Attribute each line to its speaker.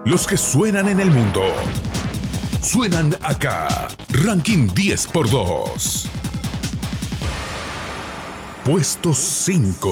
Speaker 1: Los que suenan en el mundo. Suenan acá. Ranking 10x2. Puesto 5.